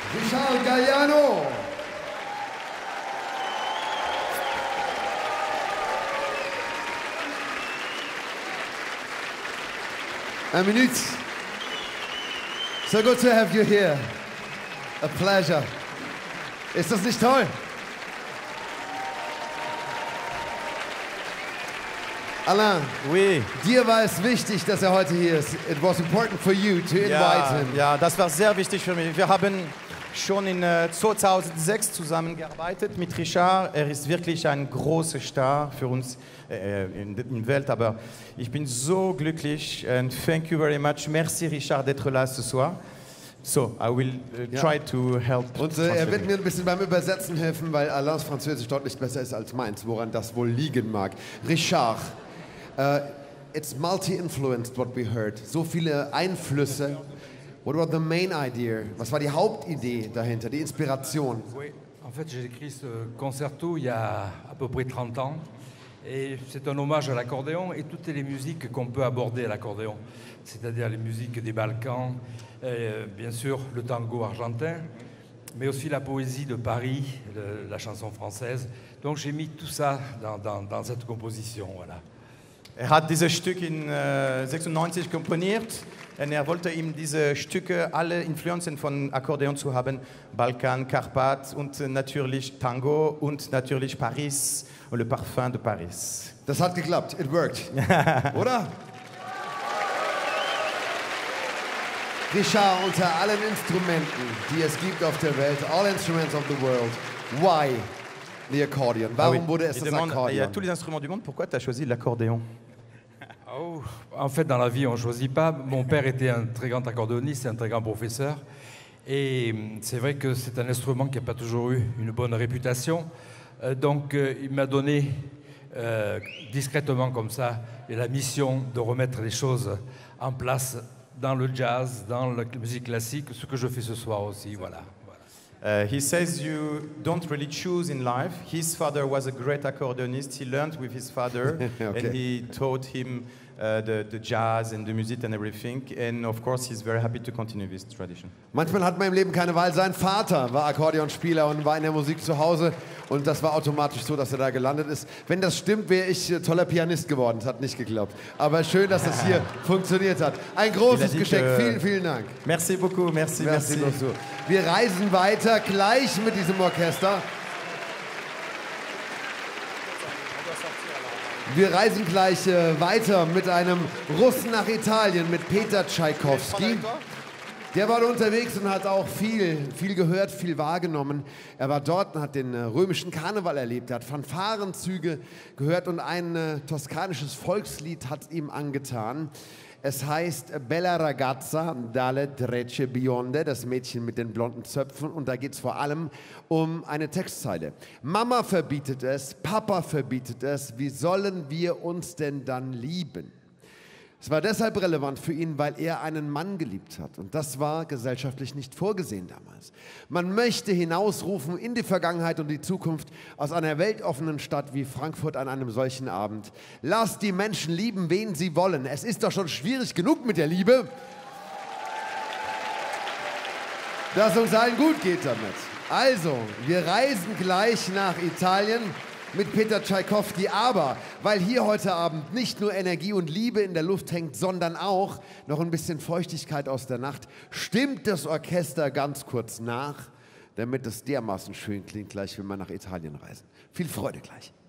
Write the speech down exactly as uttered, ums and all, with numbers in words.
Richard Galliano. A minute. So good to have you here. A pleasure. Ist das nicht toll? Alain, Oui. dir war es wichtig, dass er heute hier ist. It was important for you to invite Ja, him. ja, das war sehr wichtig für mich. Wir haben schon in äh, zweitausendsechs zusammengearbeitet mit Richard. Er ist wirklich ein großer Star für uns äh, in der Welt. Aber ich bin so glücklich. And thank you very much. Merci Richard d'être là ce soir. So, I will uh, Ja. try to help. Und äh, er wird mir ein bisschen beim Übersetzen helfen, weil Alains Französisch deutlich besser ist als meins, woran das wohl liegen mag. Richard, uh, it's multi-influenced what we heard. So viele Einflüsse. What was the main idea? Was war die Hauptidee dahinter, die Inspiration? Oui, en fait j'ai écrit ce concerto il y a à peu près trente ans et c'est un hommage à l'accordéon et toutes les musiques qu'on peut aborder à l'accordéon, c'est-à-dire les musiques des Balkans, euh, bien sûr le tango argentin, mais aussi la poésie de Paris, le, la chanson française. Donc j'ai mis tout ça dans, dans, dans cette composition, voilà. Er hat dieses Stück in äh, sechsundneunzig komponiert und er wollte ihm diese Stücke, alle Influenzen von Akkordeon zu haben, Balkan, Karpat und äh, natürlich Tango und natürlich Paris und le parfum de Paris. Das hat geklappt, it worked. Oder? Richard, unter allen Instrumenten, die es gibt auf der Welt, all instruments of the world, why the accordion? Warum Ah oui. wurde es Il das demande, il y a Akkordeon? tous les instruments du monde, pourquoi tu as choisi l'accordéon? Oh, en fait, dans la vie, on ne choisit pas. Mon père était un très grand accordéoniste, un très grand professeur. Et c'est vrai que c'est un instrument qui n'a pas toujours eu une bonne réputation. Euh, donc, euh, il m'a donné euh, discrètement comme ça la mission de remettre les choses en place dans le jazz, dans la musique classique, ce que je fais ce soir aussi. Voilà. Uh, he says you don't really choose in life. His father was a great accordionist. He learned with his father, Okay. and he taught him uh, the, the jazz and the music and everything. And of course, he's very happy to continue this tradition. Manchmal hat man im Leben keine Wahl. Sein Vater war Akkordeonspieler und war in der Musik zu Hause. Und das war automatisch so, dass er da gelandet ist. Wenn das stimmt, wäre ich äh, toller Pianist geworden. Das hat nicht geklappt. Aber schön, dass das hier funktioniert hat. Ein großes dit Geschenk. que- Vielen, vielen Dank. Merci beaucoup, merci, Merci merci. beaucoup. Wir reisen weiter gleich mit diesem Orchester. Wir reisen gleich äh, weiter mit einem Russen nach Italien, mit Peter Tschaikowski. Der war unterwegs und hat auch viel, viel gehört, viel wahrgenommen. Er war dort und hat den äh, römischen Karneval erlebt. Er hat Fanfarenzüge gehört und ein äh, toskanisches Volkslied hat ihm angetan. Es heißt Bella Ragazza dalle Trecce Bionde, das Mädchen mit den blonden Zöpfen. Und da geht es vor allem um eine Textzeile. Mama verbietet es, Papa verbietet es, wie sollen wir uns denn dann lieben? Es war deshalb relevant für ihn, weil er einen Mann geliebt hat. Und das war gesellschaftlich nicht vorgesehen damals. Man möchte hinausrufen in die Vergangenheit und die Zukunft aus einer weltoffenen Stadt wie Frankfurt an einem solchen Abend. Lasst die Menschen lieben, wen sie wollen. Es ist doch schon schwierig genug mit der Liebe. Dass uns allen gut geht damit. Also, wir reisen gleich nach Italien mit Peter Tschaikowski, aber weil hier heute Abend nicht nur Energie und Liebe in der Luft hängt, sondern auch noch ein bisschen Feuchtigkeit aus der Nacht, stimmt das Orchester ganz kurz nach, damit es dermaßen schön klingt, gleich wenn wir nach Italien reisen. Viel Freude gleich.